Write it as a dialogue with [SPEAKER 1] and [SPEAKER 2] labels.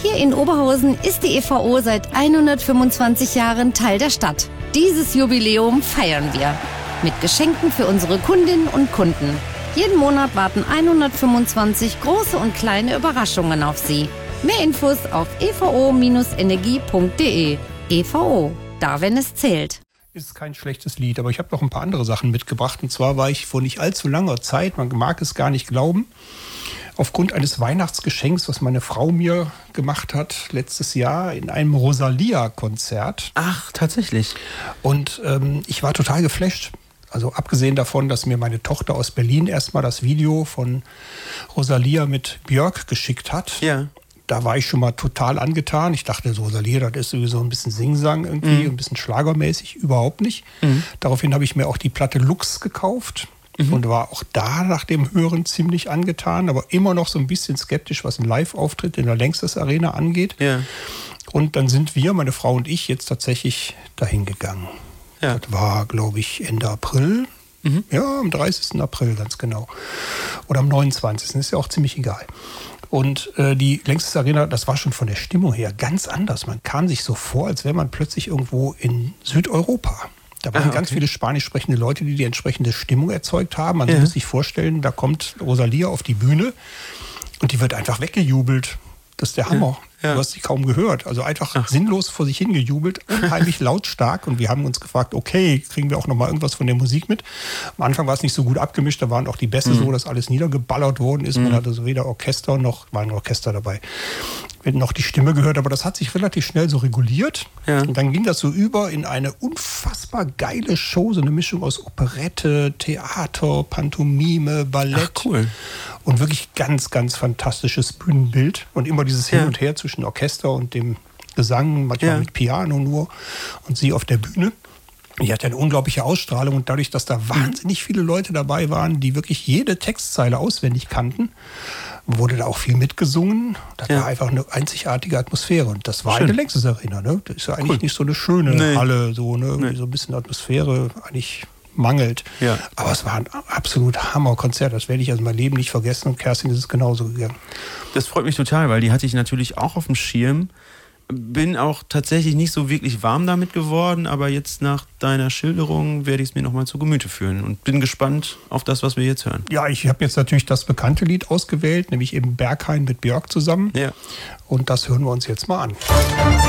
[SPEAKER 1] Hier in Oberhausen ist die EVO seit 125 Jahren Teil der Stadt. Dieses Jubiläum feiern wir mit Geschenken für unsere Kundinnen und Kunden. Jeden Monat warten 125 große und kleine Überraschungen auf Sie. Mehr Infos auf evo-energie.de. EVO, da wenn es zählt.
[SPEAKER 2] Ist kein schlechtes Lied, aber ich habe noch ein paar andere Sachen mitgebracht. Und zwar war ich vor nicht allzu langer Zeit, man mag es gar nicht glauben, aufgrund eines Weihnachtsgeschenks, was meine Frau mir gemacht hat letztes Jahr, in einem Rosalia-Konzert.
[SPEAKER 3] Ach, tatsächlich.
[SPEAKER 2] Und ich war total geflasht. Also abgesehen davon, dass mir meine Tochter aus Berlin erstmal das Video von Rosalia mit Björk geschickt hat.
[SPEAKER 3] Ja.
[SPEAKER 2] Da war ich schon mal total angetan. Ich dachte, Rosalia, das ist sowieso ein bisschen Singsang irgendwie, ein bisschen schlagermäßig, überhaupt nicht. Daraufhin habe ich mir auch die Platte Lux gekauft und war auch da nach dem Hören ziemlich angetan, aber immer noch so ein bisschen skeptisch, was einen Live-Auftritt in der Längstes Arena angeht.
[SPEAKER 3] Ja.
[SPEAKER 2] Und dann sind wir, meine Frau und ich, jetzt tatsächlich dahin gegangen.
[SPEAKER 3] Ja.
[SPEAKER 2] Das war, glaube ich, Ende April. Ja, am 30. April ganz genau. Oder am 29. Ist ja auch ziemlich egal. Und die Längstes Arena, das war schon von der Stimmung her ganz anders. Man kam sich so vor, als wäre man plötzlich irgendwo in Südeuropa. Da waren ganz viele spanisch sprechende Leute, die entsprechende Stimmung erzeugt haben. Man muss sich vorstellen, da kommt Rosalia auf die Bühne und die wird einfach weggejubelt. Das ist der Hammer.
[SPEAKER 3] Ja.
[SPEAKER 2] Du hast sie kaum gehört. Also einfach sinnlos vor sich hingejubelt, unheimlich lautstark. Und wir haben uns gefragt, okay, kriegen wir auch noch mal irgendwas von der Musik mit? Am Anfang war es nicht so gut abgemischt. Da waren auch die Bässe so, dass alles niedergeballert worden ist. Man hatte also weder Orchester noch, war ein Orchester dabei, wir hatten noch die Stimme gehört. Aber das hat sich relativ schnell so reguliert.
[SPEAKER 3] Ja.
[SPEAKER 2] Und dann ging das so über in eine unfassbar geile Show. So eine Mischung aus Operette, Theater, Pantomime, Ballett.
[SPEAKER 3] Ach, cool.
[SPEAKER 2] Und wirklich ganz, ganz fantastisches Bühnenbild. Und immer dieses Hin und Her zwischen Orchester und dem Gesang, manchmal mit Piano nur. Und sie auf der Bühne. Die hat ja eine unglaubliche Ausstrahlung. Und dadurch, dass da wahnsinnig viele Leute dabei waren, die wirklich jede Textzeile auswendig kannten, wurde da auch viel mitgesungen. Das war einfach eine einzigartige Atmosphäre. Und das war in der Längstes Arena. Ne? Das ist ja eigentlich nicht so eine schöne Halle, so, ne? So ein bisschen Atmosphäre eigentlich mangelt. Ja. Aber es war ein absolut Hammerkonzert. Das werde ich also mein Leben nicht vergessen. Und Kerstin ist es genauso gegangen.
[SPEAKER 3] Das freut mich total, weil die hatte ich natürlich auch auf dem Schirm. Bin auch tatsächlich nicht so wirklich warm damit geworden, aber jetzt nach deiner Schilderung werde ich es mir nochmal zu Gemüte führen und bin gespannt auf das, was wir jetzt hören.
[SPEAKER 2] Ja, ich habe jetzt natürlich das bekannte Lied ausgewählt, nämlich eben Berghain mit Björk zusammen.
[SPEAKER 3] Ja.
[SPEAKER 2] Und das hören wir uns jetzt mal an.